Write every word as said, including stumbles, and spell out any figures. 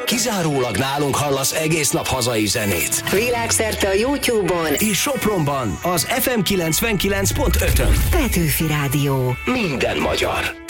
Kizárólag nálunk hallasz egész nap hazai zenét. Világszerte a YouTube-on és Sopronban az ef em kilencvenkilenc pont ötön. Petőfi Rádió. Minden magyar.